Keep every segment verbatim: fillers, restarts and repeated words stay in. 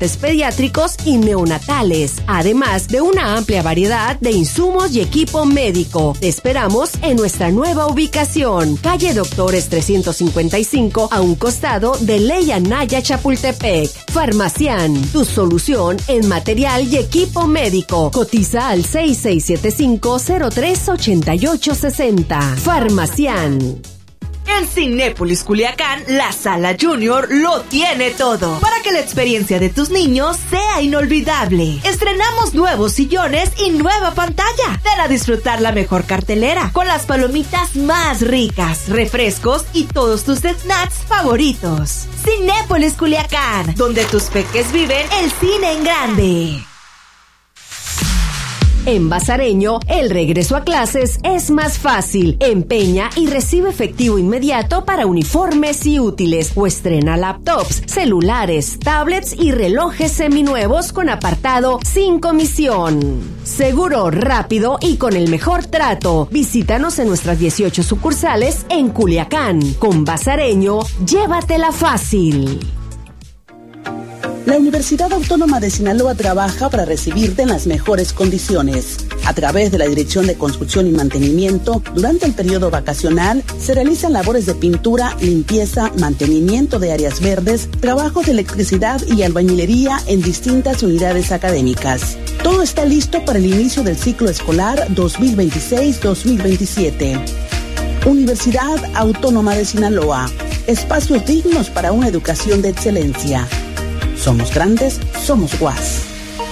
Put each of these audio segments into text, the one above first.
partes pediátricos y neonatales, además de una amplia variedad de insumos y equipo médico. Te esperamos en nuestra nueva ubicación, calle Doctores trescientos cincuenta y cinco, a un costado de Ley Anaya, Chapultepec. Farmacián, tu solución en material y equipo médico. Cotiza al seis seis siete cinco, cero tres ocho ocho seis cero. Farmacián. En Cinépolis Culiacán, la Sala Junior lo tiene todo para que la experiencia de tus niños sea inolvidable. Estrenamos nuevos sillones y nueva pantalla. Ven a disfrutar la mejor cartelera con las palomitas más ricas, refrescos y todos tus snacks favoritos. Cinépolis Culiacán, donde tus peques viven el cine en grande. En Bazareño, el regreso a clases es más fácil. Empeña y recibe efectivo inmediato para uniformes y útiles o estrena laptops, celulares, tablets y relojes seminuevos con apartado sin comisión. Seguro, rápido y con el mejor trato. Visítanos en nuestras dieciocho sucursales en Culiacán. Con Bazareño, llévatela fácil. La Universidad Autónoma de Sinaloa trabaja para recibirte en las mejores condiciones. A través de la Dirección de Construcción y Mantenimiento, durante el periodo vacacional, se realizan labores de pintura, limpieza, mantenimiento de áreas verdes, trabajos de electricidad y albañilería en distintas unidades académicas. Todo está listo para el inicio del ciclo escolar dos mil veintiséis dos mil veintisiete. Universidad Autónoma de Sinaloa. Espacios dignos para una educación de excelencia. Somos grandes, somos U A S.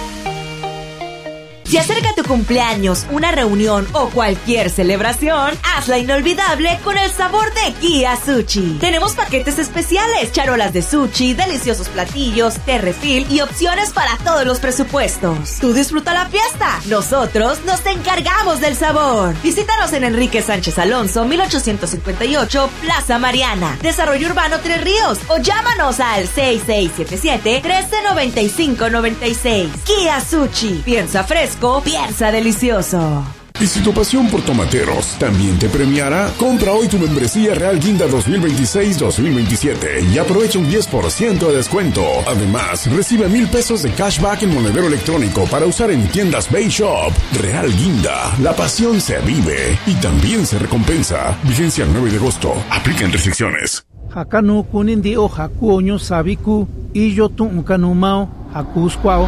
Si acerca tu cumpleaños, una reunión o cualquier celebración, hazla inolvidable con el sabor de Kia Sushi. Tenemos paquetes especiales, charolas de sushi, deliciosos platillos, té refil y opciones para todos los presupuestos. Tú disfruta la fiesta, nosotros nos encargamos del sabor. Visítanos en Enrique Sánchez Alonso, mil ochocientos cincuenta y ocho, Plaza Mariana, Desarrollo Urbano Tres Ríos, o llámanos al seis seis siete siete, uno tres nueve cinco nueve seis. Kia Sushi, piensa fresco, piensa delicioso. Y si tu pasión por tomateros también te premiara, compra hoy tu membresía Real Guinda dos mil veintiséis dos mil veintisiete y aprovecha un diez por ciento de descuento. Además, recibe mil pesos de cashback en monedero electrónico para usar en tiendas Bay Shop. Real Guinda, la pasión se vive y también se recompensa. Vigencia el nueve de agosto. Aplican restricciones. Hakanu kunindi o hakuoño sabiku y yo tu ukanumao hakuskwao.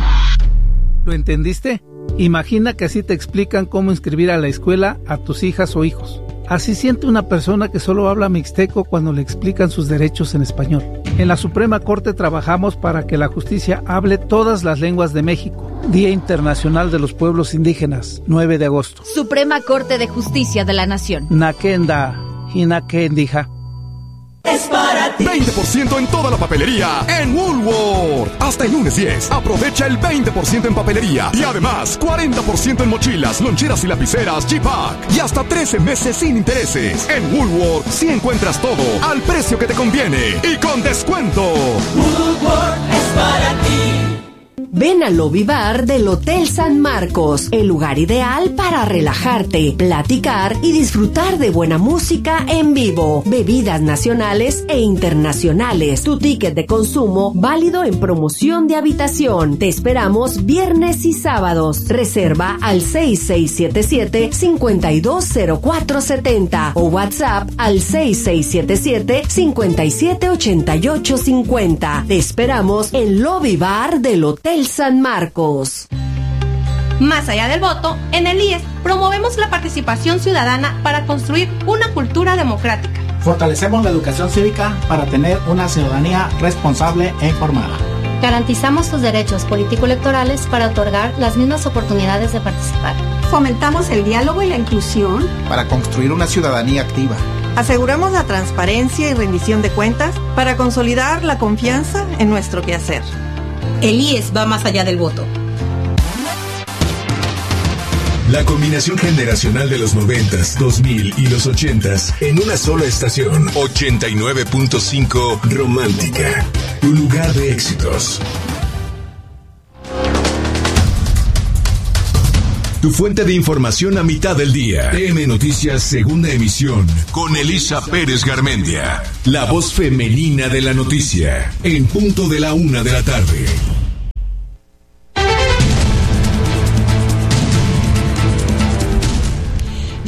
¿Lo entendiste? Imagina que así te explican cómo inscribir a la escuela a tus hijas o hijos. Así siente una persona que solo habla mixteco cuando le explican sus derechos en español. En la Suprema Corte trabajamos para que la justicia hable todas las lenguas de México. Día Internacional de los Pueblos Indígenas, nueve de agosto. Suprema Corte de Justicia de la Nación. Nakenda, Hinakendija. Es para ti. veinte por ciento en toda la papelería en Woolworth. Hasta el lunes diez. Aprovecha el veinte por ciento en papelería. Y además, cuarenta por ciento en mochilas, loncheras y lapiceras G-Pack. Y hasta trece meses sin intereses. En Woolworth sí encuentras todo al precio que te conviene y con descuento. Woolworth es para ti. Ven al Lobby Bar del Hotel San Marcos, el lugar ideal para relajarte, platicar y disfrutar de buena música en vivo, bebidas nacionales e internacionales. Tu ticket de consumo válido en promoción de habitación. Te esperamos viernes y sábados. Reserva al seis seis siete siete, cinco dos cero cuatro siete cero o WhatsApp al seis seis siete siete, cinco siete ocho ocho cinco cero. Te esperamos en Lobby Bar del Hotel San Marcos. Más allá del voto, en el I E S promovemos la participación ciudadana para construir una cultura democrática. Fortalecemos la educación cívica para tener una ciudadanía responsable e informada. Garantizamos sus derechos político-electorales para otorgar las mismas oportunidades de participar. Fomentamos el diálogo y la inclusión para construir una ciudadanía activa. Aseguramos la transparencia y rendición de cuentas para consolidar la confianza en nuestro quehacer. El I E S va más allá del voto. La combinación generacional de los noventas, dos mil y los ochentas en una sola estación. ochenta y nueve punto cinco Romántica, tu lugar de éxitos. Tu fuente de información a mitad del día. T M Noticias, segunda emisión, con Elisa Pérez Garmendia, la voz femenina de la noticia, en punto de la una de la tarde.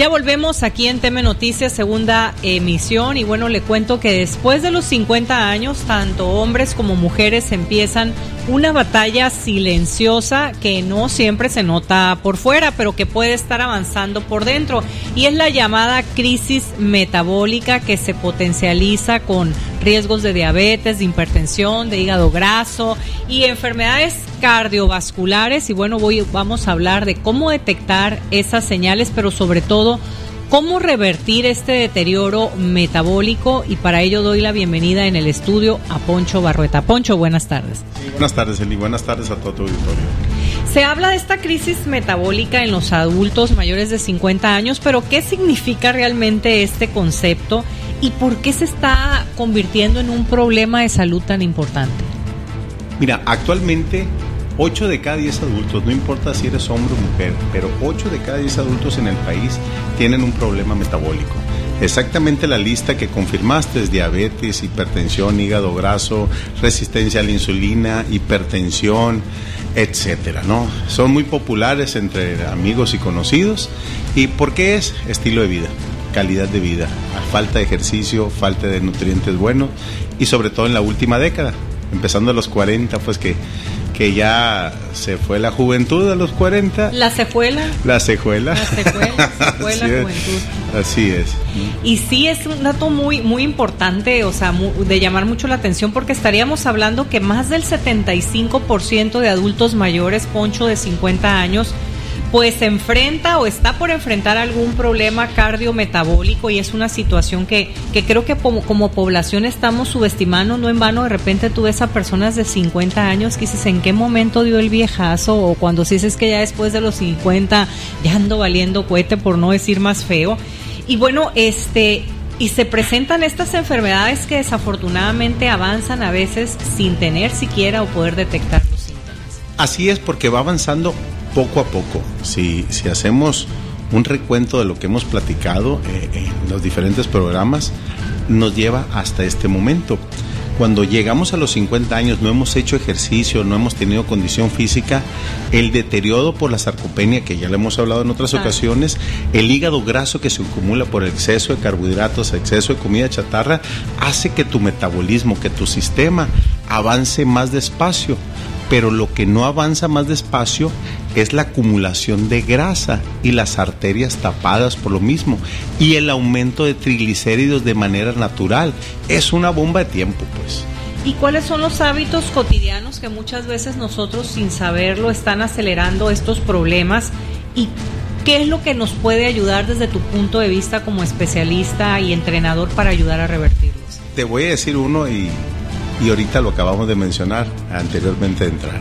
Ya volvemos aquí en T M Noticias, segunda emisión, y bueno, le cuento que después de los cincuenta años, tanto hombres como mujeres empiezan una batalla silenciosa que no siempre se nota por fuera, pero que puede estar avanzando por dentro, y es la llamada crisis metabólica, que se potencializa con riesgos de diabetes, de hipertensión, de hígado graso y enfermedades cardiovasculares. Y bueno, voy, vamos a hablar de cómo detectar esas señales, pero sobre todo cómo revertir este deterioro metabólico, y para ello doy la bienvenida en el estudio a Poncho Barrueta. Poncho, buenas tardes. Sí, buenas tardes, Eli. Buenas tardes a todo tu auditorio. Se habla de esta crisis metabólica en los adultos mayores de cincuenta años, pero ¿qué significa realmente este concepto y por qué se está convirtiendo en un problema de salud tan importante? Mira, actualmente ocho de cada diez adultos, no importa si eres hombre o mujer, pero ocho de cada diez adultos en el país tienen un problema metabólico. Exactamente la lista que confirmaste es diabetes, hipertensión, hígado graso, resistencia a la insulina, hipertensión, etcétera, ¿no? Son muy populares entre amigos y conocidos. ¿Y por qué es? Estilo de vida, calidad de vida, falta de ejercicio, falta de nutrientes buenos, y sobre todo en la última década, empezando a los cuarenta, pues que que ya se fue la juventud a los cuarenta. ¿La secuela? La secuela. La secuela, secuela juventud. Así es. Y sí, es un dato muy muy importante, o sea, mu- de llamar mucho la atención, porque estaríamos hablando que más del setenta y cinco por ciento de adultos mayores, Poncho, de cincuenta años, pues se enfrenta o está por enfrentar algún problema cardiometabólico, y es una situación que, que creo que como, como población estamos subestimando. No en vano, de repente tú ves a personas de cincuenta años que dices, ¿en qué momento dio el viejazo? O cuando dices que ya después de los cincuenta ya ando valiendo cohete, por no decir más feo. Y bueno, este... y se presentan estas enfermedades que desafortunadamente avanzan a veces sin tener siquiera o poder detectar los síntomas. Así es, porque va avanzando poco a poco. Si, si hacemos un recuento de lo que hemos platicado eh, en los diferentes programas, nos lleva hasta este momento. Cuando llegamos a los cincuenta años, no hemos hecho ejercicio, no hemos tenido condición física, el deterioro por la sarcopenia, que ya le hemos hablado en otras ah. ocasiones, el hígado graso que se acumula por el exceso de carbohidratos, exceso de comida chatarra, hace que tu metabolismo, que tu sistema avance más despacio. Pero lo que no avanza más despacio es la acumulación de grasa y las arterias tapadas por lo mismo, y el aumento de triglicéridos de manera natural. Es una bomba de tiempo, pues. ¿Y cuáles son los hábitos cotidianos que muchas veces nosotros, sin saberlo, están acelerando estos problemas? ¿Y qué es lo que nos puede ayudar desde tu punto de vista como especialista y entrenador para ayudar a revertirlos? Te voy a decir uno, y Y ahorita lo acabamos de mencionar anteriormente de entrar.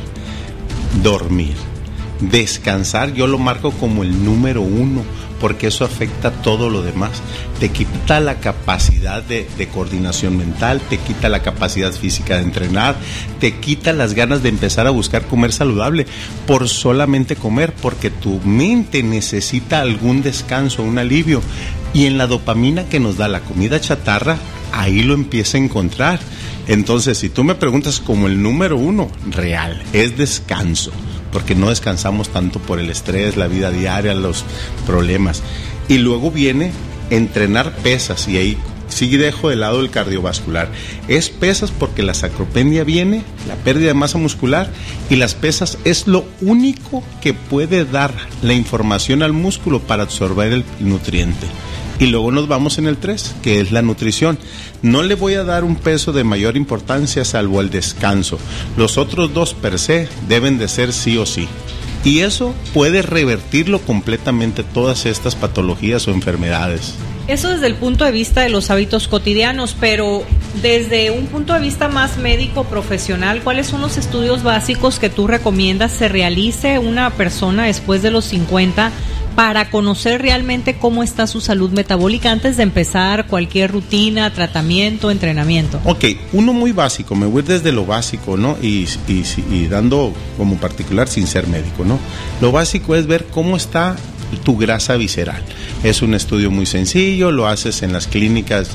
Dormir. Descansar, yo lo marco como el número uno, porque eso afecta todo lo demás. Te quita la capacidad de, de coordinación mental, te quita la capacidad física de entrenar, te quita las ganas de empezar a buscar comer saludable por solamente comer, porque tu mente necesita algún descanso, un alivio. Y en la dopamina que nos da la comida chatarra, ahí lo empieza a encontrar. Entonces, si tú me preguntas como el número uno, real, es descanso, porque no descansamos tanto por el estrés, la vida diaria, los problemas. Y luego viene entrenar pesas, y ahí sí dejo de lado el cardiovascular. Es pesas porque la sarcopenia viene, la pérdida de masa muscular, y las pesas es lo único que puede dar la información al músculo para absorber el nutriente. Y luego nos vamos en el tres, que es la nutrición. No le voy a dar un peso de mayor importancia salvo el descanso. Los otros dos per se deben de ser sí o sí. Y eso puede revertirlo completamente, todas estas patologías o enfermedades. Eso desde el punto de vista de los hábitos cotidianos, pero desde un punto de vista más médico profesional, ¿cuáles son los estudios básicos que tú recomiendas se realice una persona después de los cincuenta para conocer realmente cómo está su salud metabólica antes de empezar cualquier rutina, tratamiento, entrenamiento? Ok, uno muy básico, me voy desde lo básico, ¿no? Y, y, y dando como particular sin ser médico, ¿no? Lo básico es ver cómo está tu grasa visceral. Es un estudio muy sencillo, lo haces en las clínicas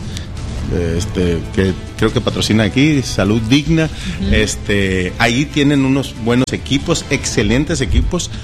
este, que creo que patrocina aquí, Salud Digna. Uh-huh. Este, ahí tienen unos buenos equipos, excelentes equipos.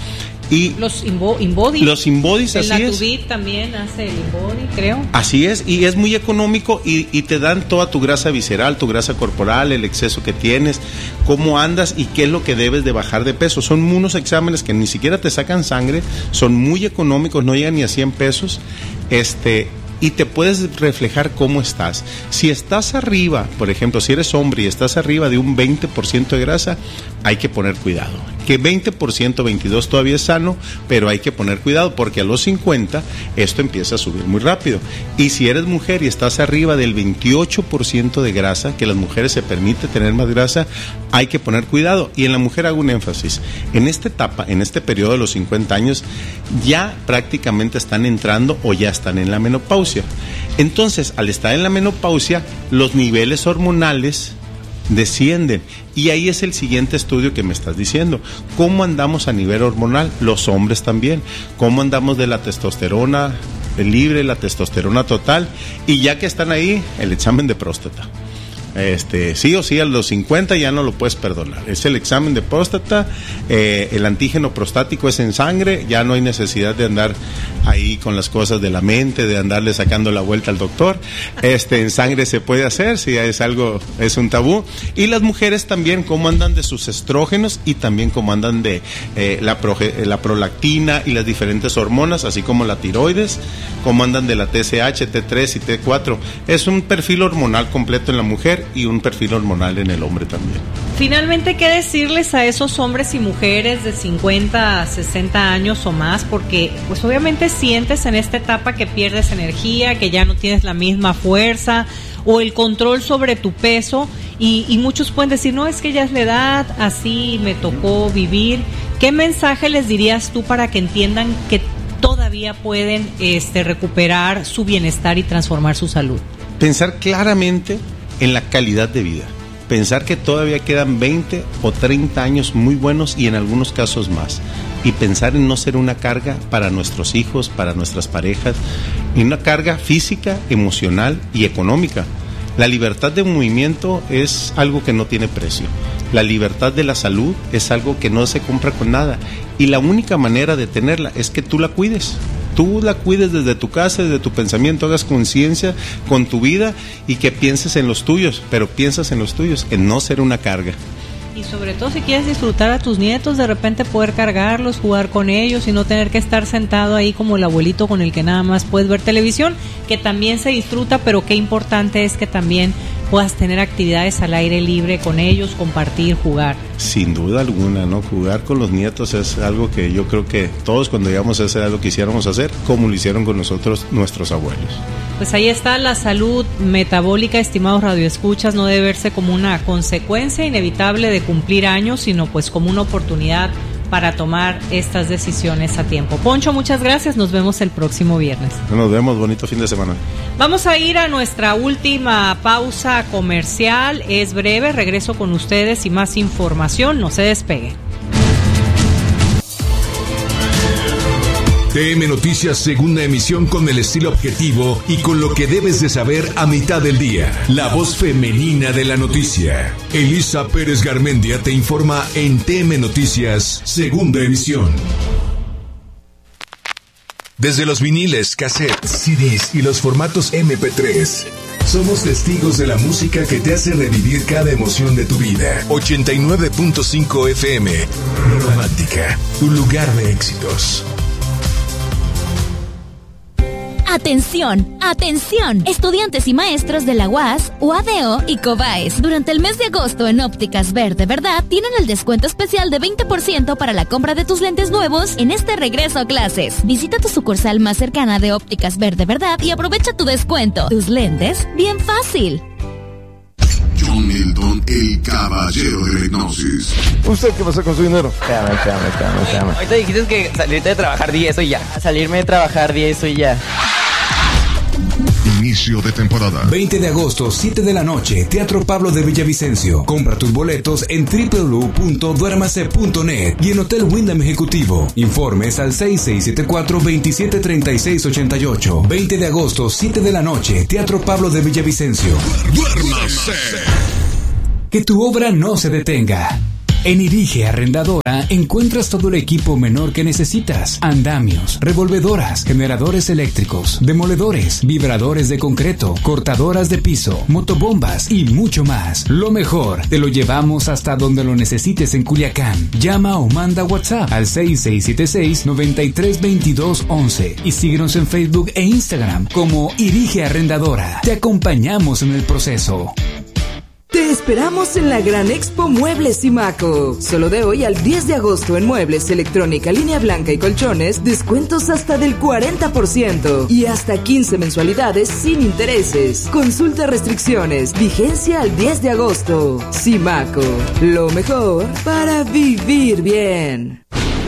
Y los Inbody. Los Inbodies, así es. El Latuvit también hace el Inbody, creo. Así es, y es muy económico y, y te dan toda tu grasa visceral, tu grasa corporal, el exceso que tienes, cómo andas y qué es lo que debes de bajar de peso. Son unos exámenes que ni siquiera te sacan sangre, son muy económicos, no llegan ni a cien pesos. Este... y te puedes reflejar cómo estás. Si estás arriba, por ejemplo, si eres hombre y estás arriba de un veinte por ciento de grasa, hay que poner cuidado. Que veinte por ciento, veintidós por ciento todavía es sano, pero hay que poner cuidado porque a los cincuenta esto empieza a subir muy rápido. Y si eres mujer y estás arriba del veintiocho por ciento de grasa, que las mujeres se permite tener más grasa, hay que poner cuidado. Y en la mujer hago un énfasis. En esta etapa, en este periodo de los cincuenta años, ya prácticamente están entrando o ya están en la menopausia. Entonces, al estar en la menopausia, los niveles hormonales descienden. Y ahí es el siguiente estudio que me estás diciendo. ¿Cómo andamos a nivel hormonal? Los hombres también. ¿Cómo andamos de la testosterona libre, la testosterona total? Y ya que están ahí, el examen de próstata. Este, sí o sí, a los cincuenta ya no lo puedes perdonar. Es el examen de próstata, eh, el antígeno prostático es en sangre, ya no hay necesidad de andar ahí con las cosas de la mente, de andarle sacando la vuelta al doctor. Este, en sangre se puede hacer, si es algo, es un tabú. Y las mujeres también, cómo andan de sus estrógenos y también cómo andan de eh, la, proge, la prolactina y las diferentes hormonas, así como la tiroides, cómo andan de la T S H, T tres y T cuatro. Es un perfil hormonal completo en la mujer y un perfil hormonal en el hombre también. Finalmente, ¿qué decirles a esos hombres y mujeres de cincuenta a sesenta años o más? Porque pues obviamente sientes en esta etapa que pierdes energía, que ya no tienes la misma fuerza o el control sobre tu peso y, y muchos pueden decir, no, es que ya es la edad, así me tocó vivir. ¿Qué mensaje les dirías tú para que entiendan que todavía pueden este, recuperar su bienestar y transformar su salud? Pensar claramente en la calidad de vida, pensar que todavía quedan veinte o treinta años muy buenos y en algunos casos más, y pensar en no ser una carga para nuestros hijos, para nuestras parejas, y una carga física, emocional y económica. La libertad de movimiento es algo que no tiene precio. La libertad de la salud es algo que no se compra con nada, y la única manera de tenerla es que tú la cuides. Tú la cuides desde tu casa, desde tu pensamiento, hagas conciencia con tu vida y que pienses en los tuyos, pero piensas en los tuyos, en no ser una carga. Y sobre todo si quieres disfrutar a tus nietos, de repente poder cargarlos, jugar con ellos y no tener que estar sentado ahí como el abuelito con el que nada más puedes ver televisión, que también se disfruta, pero qué importante es que también puedas tener actividades al aire libre con ellos, compartir, jugar. Sin duda alguna, ¿no? Jugar con los nietos es algo que yo creo que todos cuando llegamos a esa edad lo quisiéramos hacer, como lo hicieron con nosotros nuestros abuelos. Pues ahí está la salud metabólica, estimados radioescuchas, no debe verse como una consecuencia inevitable de cumplir años, sino pues como una oportunidad para tomar estas decisiones a tiempo. Poncho, muchas gracias, nos vemos el próximo viernes. Nos vemos, bonito fin de semana. Vamos a ir a nuestra última pausa comercial, es breve, regreso con ustedes y más información, no se despeguen. T M Noticias, segunda emisión con el estilo objetivo y con lo que debes de saber a mitad del día. La voz femenina de la noticia. Elisa Pérez Garmendia te informa en T M Noticias, segunda emisión. Desde los viniles, cassettes, C Ds y los formatos eme pe tres, somos testigos de la música que te hace revivir cada emoción de tu vida. ochenta y nueve punto cinco F M, Romántica, tu lugar de éxitos. Atención, atención, estudiantes y maestros de la U A S, U A D O y COBAES. Durante el mes de agosto en Ópticas Ver de Verdad tienen el descuento especial de veinte por ciento para la compra de tus lentes nuevos en este regreso a clases. Visita tu sucursal más cercana de Ópticas Ver de Verdad y aprovecha tu descuento. Tus lentes, bien fácil. John Milton, el caballero de la hipnosis. ¿Usted qué pasa con su dinero? Espérame, espérame, espérame, espérame. Ahorita dijiste que salirte de trabajar diez y ya. Salirme de trabajar diez y ya. Inicio de temporada. veinte de agosto, siete de la noche, Teatro Pablo de Villavicencio. Compra tus boletos en doble u doble u doble u punto duermase punto net y en Hotel Wyndham Ejecutivo. Informes al seis seis siete cuatro, veintisiete treinta y seis ochenta y ocho. veinte de agosto, siete de la noche, Teatro Pablo de Villavicencio. Duérmase. Que tu obra no se detenga. En Irige Arrendadora encuentras todo el equipo menor que necesitas. Andamios, revolvedoras, generadores eléctricos, demoledores, vibradores de concreto, cortadoras de piso, motobombas y mucho más. Lo mejor, te lo llevamos hasta donde lo necesites en Culiacán. Llama o manda WhatsApp al seis seis siete seis, nueve tres dos dos, once y síguenos en Facebook e Instagram como Irige Arrendadora. Te acompañamos en el proceso. Te esperamos en la Gran Expo Muebles Simaco. Solo de hoy al diez de agosto en muebles, electrónica, línea blanca y colchones, descuentos hasta del cuarenta por ciento y hasta quince mensualidades sin intereses. Consulta restricciones, vigencia al diez de agosto. Simaco, lo mejor para vivir bien.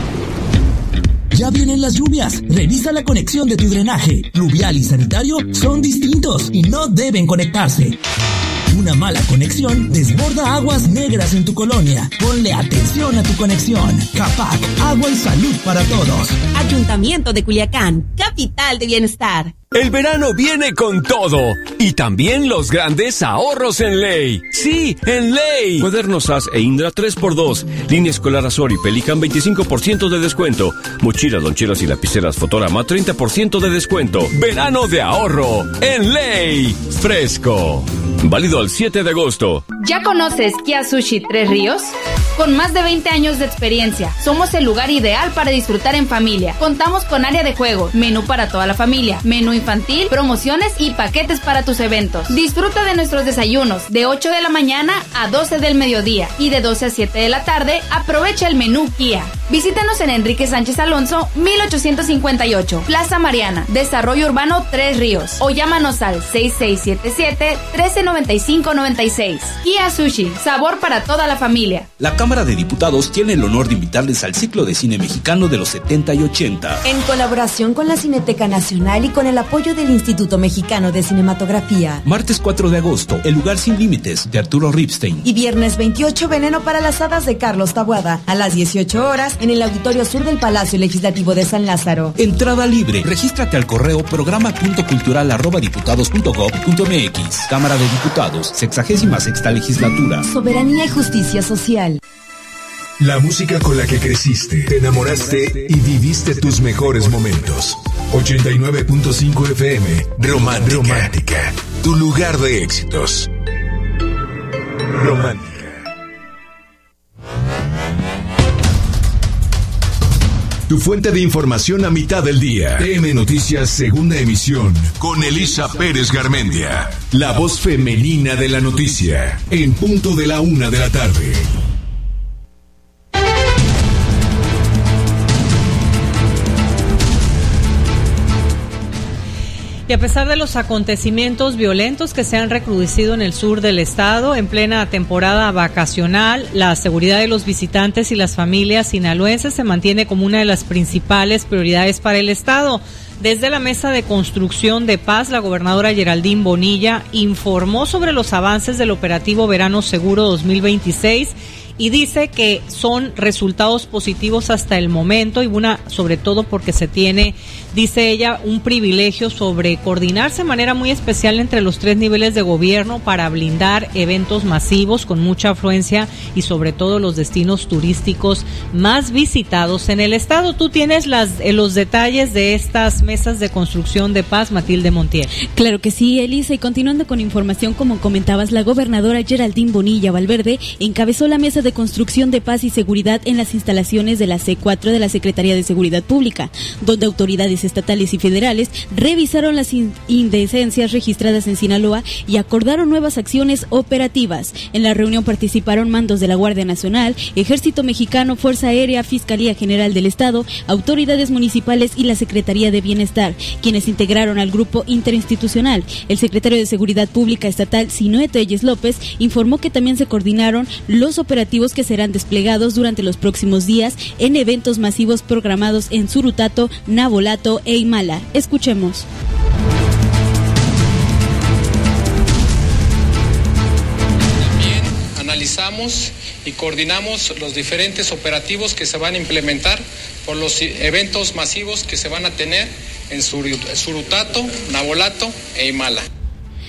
Ya vienen las lluvias. Revisa la conexión de tu drenaje. Pluvial y sanitario son distintos y no deben conectarse. Una mala conexión desborda aguas negras en tu colonia. Ponle atención a tu conexión. CAPAC, agua y salud para todos. Ayuntamiento de Culiacán, capital de bienestar. El verano viene con todo y también los grandes ahorros en Ley. Sí, en Ley. Cuadernos A S e Indra tres por dos. Línea escolar Azor y Pelican veinticinco por ciento de descuento. Mochilas, loncheras y lapiceras Fotorama treinta por ciento de descuento. Verano de ahorro en Ley. Fresco. Válido al siete de agosto. ¿Ya conoces Kia Sushi Tres Ríos? Con más de veinte años de experiencia, somos el lugar ideal para disfrutar en familia. Contamos con área de juego, menú para toda la familia, menú infantil, promociones y paquetes para tus eventos. Disfruta de nuestros desayunos de ocho de la mañana a doce del mediodía y de doce a siete de la tarde. Aprovecha el menú Kia. Visítanos en Enrique Sánchez Alonso, mil ochocientos cincuenta y ocho, Plaza Mariana, Desarrollo Urbano Tres Ríos, o llámanos al seis seis siete siete, uno tres nueve cinco nueve seis. Kia Sushi, sabor para toda la familia. La Cámara de Diputados tiene el honor de invitarles al ciclo de cine mexicano de los setenta y ochenta. En colaboración con la Cineteca Nacional y con el apoyo del Instituto Mexicano de Cinematografía. Martes cuatro de agosto, El lugar sin límites, de Arturo Ripstein. Y viernes veintiocho, Veneno para las hadas, de Carlos Taboada, a las dieciocho horas, en el Auditorio Sur del Palacio Legislativo de San Lázaro. Entrada libre. Regístrate al correo programa punto cultural arroba diputados punto gob punto mx. Cámara de Diputados, sexagésima sexta legislatura. Soberanía y justicia social. La música con la que creciste, te enamoraste y viviste tus mejores momentos. ochenta y nueve punto cinco F M, Romántica. Romántica, tu lugar de éxitos. Romántica. Tu fuente de información a mitad del día. T M Noticias, segunda emisión, con Elisa Pérez Garmendia, la voz femenina de la noticia, en punto de la una de la tarde. Y a pesar de los acontecimientos violentos que se han recrudecido en el sur del estado, en plena temporada vacacional, la seguridad de los visitantes y las familias sinaloenses se mantiene como una de las principales prioridades para el estado. Desde la Mesa de Construcción de Paz, la gobernadora Geraldine Bonilla informó sobre los avances del operativo Verano Seguro dos mil veintiséis y dice que son resultados positivos hasta el momento y una, sobre todo porque se tiene, dice ella, un privilegio sobre coordinarse de manera muy especial entre los tres niveles de gobierno para blindar eventos masivos con mucha afluencia y sobre todo los destinos turísticos más visitados en el estado. Tú tienes las, eh, los detalles de estas mesas de construcción de paz, Matilde Montiel. Claro que sí, Elisa, y continuando con información, como comentabas, la gobernadora Geraldine Bonilla Valverde encabezó la mesa de construcción de paz y seguridad en las instalaciones de la C cuatro de la Secretaría de Seguridad Pública, donde autoridades estatales y federales revisaron las indecencias registradas en Sinaloa y acordaron nuevas acciones operativas. En la reunión participaron mandos de la Guardia Nacional, Ejército Mexicano, Fuerza Aérea, Fiscalía General del Estado, autoridades municipales y la Secretaría de Bienestar, quienes integraron al grupo interinstitucional. El secretario de Seguridad Pública Estatal, Sinoé Telles López, informó que también se coordinaron los operativos que serán desplegados durante los próximos días en eventos masivos programados en Surutato, Navolato e Imala. Escuchemos. También analizamos y coordinamos los diferentes operativos que se van a implementar por los eventos masivos que se van a tener en Surutato, Navolato e Imala.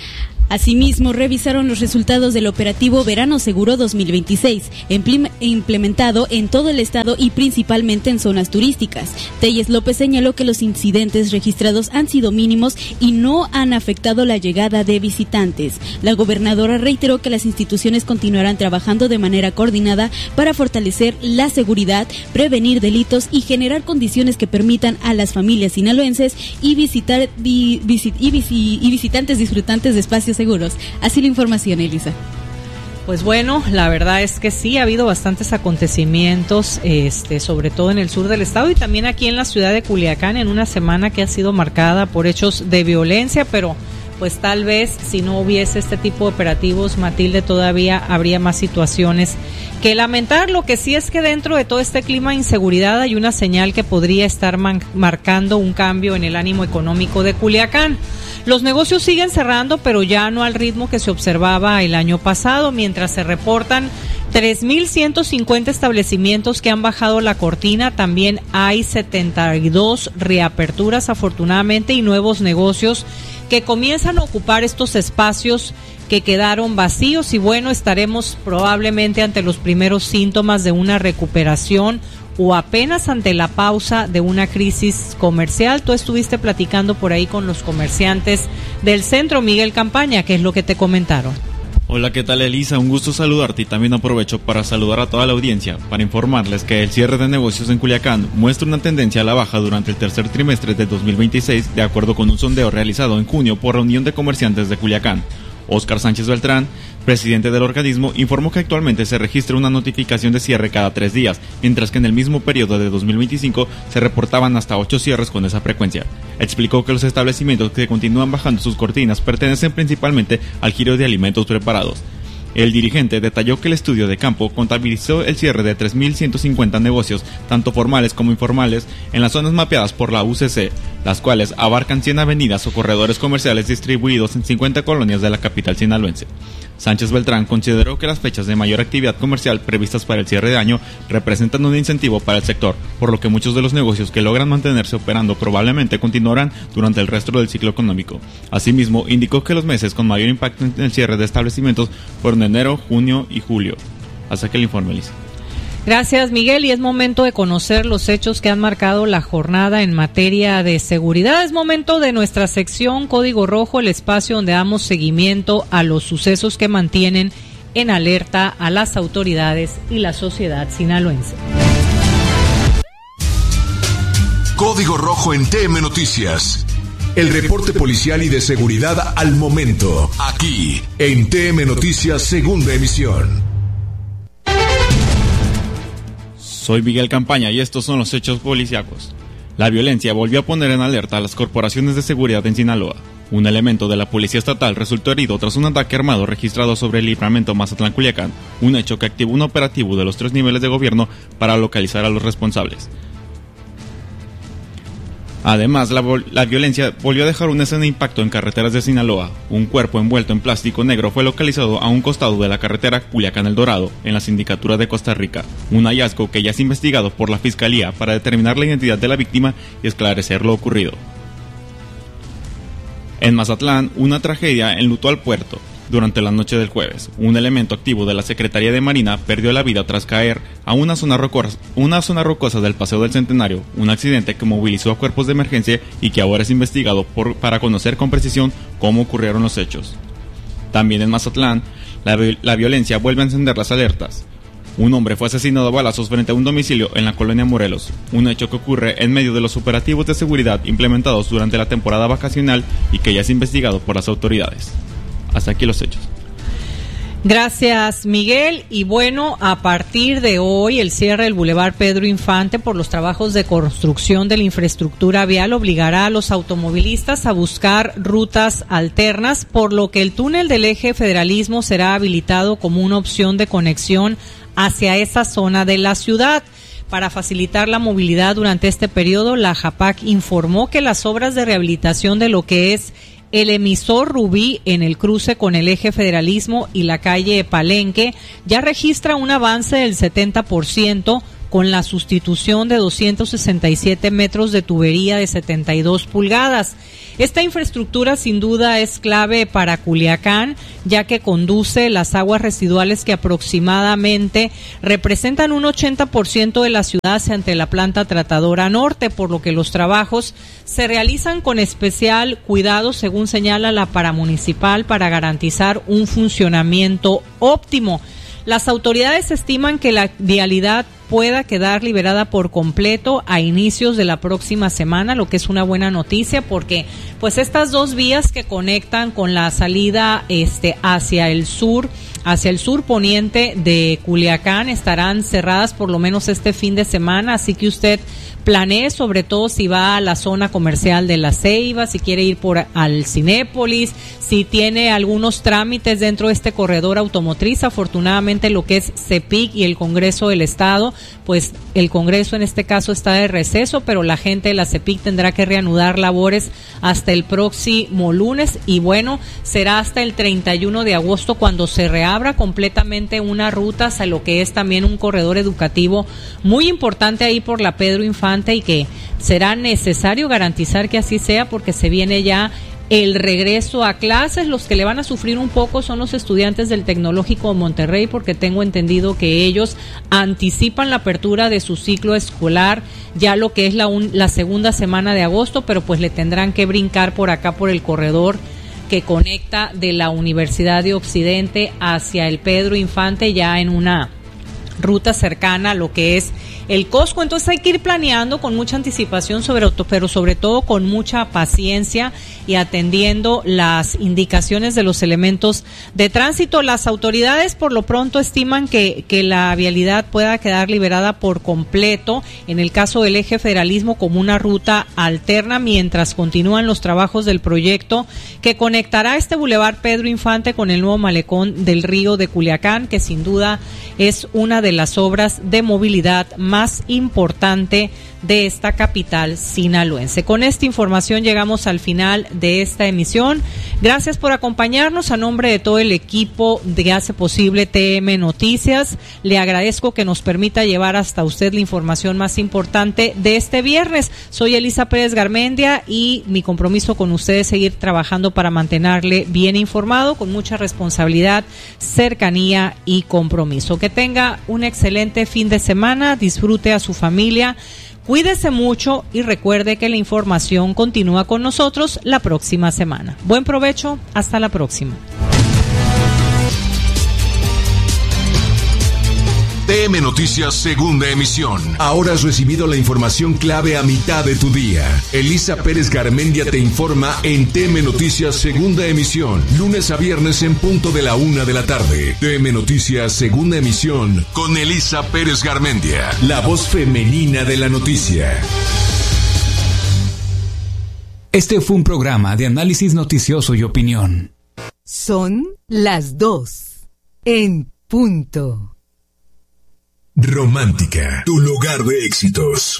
Asimismo, revisaron los resultados del operativo Verano Seguro dos mil veintiséis, implementado en todo el estado y principalmente en zonas turísticas. Telles López señaló que los incidentes registrados han sido mínimos y no han afectado la llegada de visitantes. La gobernadora reiteró que las instituciones continuarán trabajando de manera coordinada para fortalecer la seguridad, prevenir delitos y generar condiciones que permitan a las familias sinaloenses y, visitar, y, visit, y, visi, y visitantes disfrutantes de espacios seguros. Así la información, Elisa. Pues bueno, la verdad es que sí, ha habido bastantes acontecimientos, este, sobre todo en el sur del estado y también aquí en la ciudad de Culiacán, en una semana que ha sido marcada por hechos de violencia, pero pues tal vez si no hubiese este tipo de operativos, Matilde, todavía habría más situaciones que lamentar. Lo que sí es que dentro de todo este clima de inseguridad hay una señal que podría estar man- marcando un cambio en el ánimo económico de Culiacán. Los negocios siguen cerrando, pero ya no al ritmo que se observaba el año pasado, mientras se reportan tres mil ciento cincuenta establecimientos que han bajado la cortina. También hay setenta y dos reaperturas, afortunadamente, y nuevos negocios que comienzan a ocupar estos espacios que quedaron vacíos. Y bueno, estaremos probablemente ante los primeros síntomas de una recuperación o apenas ante la pausa de una crisis comercial. Tú estuviste platicando por ahí con los comerciantes del centro, Miguel Campaña, ¿qué es lo que te comentaron? Hola, ¿qué tal, Elisa? Un gusto saludarte y también aprovecho para saludar a toda la audiencia para informarles que el cierre de negocios en Culiacán muestra una tendencia a la baja durante el tercer trimestre de dos mil veintiséis, de acuerdo con un sondeo realizado en junio por la Unión de Comerciantes de Culiacán. Óscar Sánchez Beltrán, presidente del organismo, informó que actualmente se registra una notificación de cierre cada tres días, mientras que en el mismo periodo de dos mil veinticinco se reportaban hasta ocho cierres con esa frecuencia. Explicó que los establecimientos que continúan bajando sus cortinas pertenecen principalmente al giro de alimentos preparados. El dirigente detalló que el estudio de campo contabilizó el cierre de tres mil ciento cincuenta negocios, tanto formales como informales, en las zonas mapeadas por la U C C, las cuales abarcan cien avenidas o corredores comerciales distribuidos en cincuenta colonias de la capital sinaloense. Sánchez Beltrán consideró que las fechas de mayor actividad comercial previstas para el cierre de año representan un incentivo para el sector, por lo que muchos de los negocios que logran mantenerse operando probablemente continuarán durante el resto del ciclo económico. Asimismo, indicó que los meses con mayor impacto en el cierre de establecimientos fueron enero, junio y julio. Hasta que el informe, Lisa. Gracias, Miguel, y es momento de conocer los hechos que han marcado la jornada en materia de seguridad. Es momento de nuestra sección Código Rojo, el espacio donde damos seguimiento a los sucesos que mantienen en alerta a las autoridades y la sociedad sinaloense. Código Rojo en T M Noticias. El reporte policial y de seguridad al momento, aquí en T M Noticias, segunda emisión. Soy Miguel Campaña y estos son los hechos policíacos. La violencia volvió a poner en alerta a las corporaciones de seguridad en Sinaloa. Un elemento de la policía estatal resultó herido tras un ataque armado registrado sobre el libramiento Mazatlán-Culiacán, un hecho que activó un operativo de los tres niveles de gobierno para localizar a los responsables. Además, la, la violencia volvió a dejar una escena de impacto en carreteras de Sinaloa. Un cuerpo envuelto en plástico negro fue localizado a un costado de la carretera Culiacán-El Dorado, en la sindicatura de Costa Rica. Un hallazgo que ya es investigado por la Fiscalía para determinar la identidad de la víctima y esclarecer lo ocurrido. En Mazatlán, una tragedia enlutó al puerto. Durante la noche del jueves, un elemento activo de la Secretaría de Marina perdió la vida tras caer a una zona rocosa, una zona rocosa del Paseo del Centenario, un accidente que movilizó a cuerpos de emergencia y que ahora es investigado por, para conocer con precisión cómo ocurrieron los hechos. También en Mazatlán, la, la violencia vuelve a encender las alertas. Un hombre fue asesinado a balazos frente a un domicilio en la colonia Morelos, un hecho que ocurre en medio de los operativos de seguridad implementados durante la temporada vacacional y que ya es investigado por las autoridades. Hasta aquí los hechos. Gracias, Miguel. Y bueno, a partir de hoy, el cierre del Boulevard Pedro Infante por los trabajos de construcción de la infraestructura vial obligará a los automovilistas a buscar rutas alternas, por lo que el túnel del Eje Federalismo será habilitado como una opción de conexión hacia esa zona de la ciudad. Para facilitar la movilidad durante este periodo, la JAPAC informó que las obras de rehabilitación de lo que es el emisor Rubí en el cruce con el Eje Federalismo y la calle Palenque ya registra un avance del setenta por ciento, con la sustitución de doscientos sesenta y siete metros de tubería de setenta y dos pulgadas. Esta infraestructura sin duda es clave para Culiacán, ya que conduce las aguas residuales que aproximadamente representan un ochenta por ciento de la ciudad hacia ante la planta tratadora norte, por lo que los trabajos se realizan con especial cuidado, según señala la paramunicipal, para garantizar un funcionamiento óptimo. Las autoridades estiman que la vialidad pueda quedar liberada por completo a inicios de la próxima semana, lo que es una buena noticia porque pues estas dos vías que conectan con la salida este hacia el sur, hacia el sur poniente de Culiacán estarán cerradas por lo menos este fin de semana, así que usted planee, sobre todo si va a la zona comercial de La Ceiba, si quiere ir por al Cinépolis, si tiene algunos trámites dentro de este corredor automotriz. Afortunadamente lo que es CEPIC y el Congreso del Estado, pues el Congreso en este caso está de receso, pero la gente de la CEPIC tendrá que reanudar labores hasta el próximo lunes y bueno, será hasta el treinta y uno de agosto cuando se reabra completamente una ruta hacia lo que es también un corredor educativo muy importante ahí por la Pedro Infante, y que será necesario garantizar que así sea porque se viene ya el regreso a clases. Los que le van a sufrir un poco son los estudiantes del Tecnológico de Monterrey, porque tengo entendido que ellos anticipan la apertura de su ciclo escolar ya lo que es la, un, la segunda semana de agosto, pero pues le tendrán que brincar por acá por el corredor que conecta de la Universidad de Occidente hacia el Pedro Infante, ya en una ruta cercana a lo que es el Costco. Entonces hay que ir planeando con mucha anticipación, sobre, pero sobre todo con mucha paciencia y atendiendo las indicaciones de los elementos de tránsito. Las autoridades por lo pronto estiman que, que la vialidad pueda quedar liberada por completo en el caso del eje federalismo como una ruta alterna mientras continúan los trabajos del proyecto que conectará este bulevar Pedro Infante con el nuevo malecón del río de Culiacán, que sin duda es una de las obras de movilidad más importante de esta capital sinaloense. Con esta información llegamos al final de esta emisión. Gracias por acompañarnos. A nombre de todo el equipo de Hace Posible T M Noticias, le agradezco que nos permita llevar hasta usted la información más importante de este viernes. Soy Elisa Pérez Garmendia y mi compromiso con usted es seguir trabajando para mantenerle bien informado con mucha responsabilidad, cercanía y compromiso. Que tenga un excelente fin de semana, disfrute a su familia. Cuídese mucho y recuerde que la información continúa con nosotros la próxima semana. Buen provecho, hasta la próxima. T M Noticias Segunda Emisión. Ahora has recibido la información clave a mitad de tu día. Elisa Pérez Garmendia te informa en T M Noticias Segunda Emisión. Lunes a viernes en punto de la una de la tarde. T M Noticias Segunda Emisión con Elisa Pérez Garmendia, la voz femenina de la noticia. Este fue un programa de análisis noticioso y opinión. Son las dos en punto. Romántica, tu lugar de éxitos.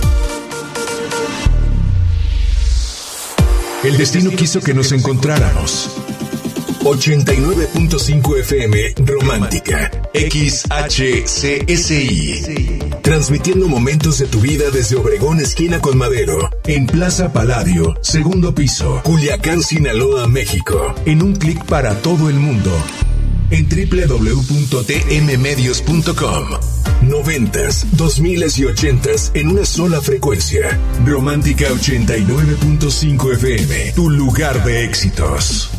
El destino quiso que nos encontráramos. ochenta y nueve punto cinco F M Romántica, X H C S I. Transmitiendo momentos de tu vida desde Obregón, esquina con Madero, en Plaza Palladio, segundo piso, Culiacán, Sinaloa, México. En un clic para todo el mundo. En doble u doble u doble u punto t m medios punto com. Noventas, dos miles y ochentas en una sola frecuencia. Romántica ochenta y nueve punto cinco F M, tu lugar de éxitos.